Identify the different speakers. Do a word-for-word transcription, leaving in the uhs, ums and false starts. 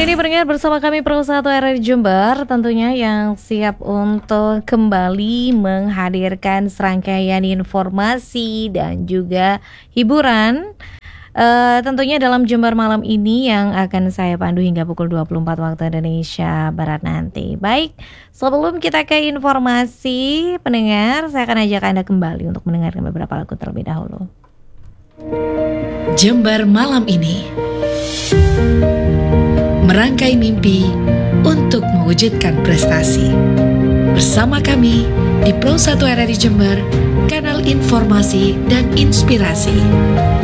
Speaker 1: Kali ini pendengar bersama kami Pro satu R R I Jember tentunya yang siap untuk kembali menghadirkan serangkaian informasi dan juga hiburan uh, tentunya dalam Jember malam ini yang akan saya pandu hingga pukul dua puluh empat waktu Indonesia Barat nanti. Baik, sebelum kita ke informasi pendengar, saya akan ajak Anda kembali untuk mendengarkan beberapa lagu terlebih dahulu.
Speaker 2: Jember malam ini merangkai mimpi untuk mewujudkan prestasi. Bersama kami di Pro satu R R I Jember, kanal informasi dan inspirasi.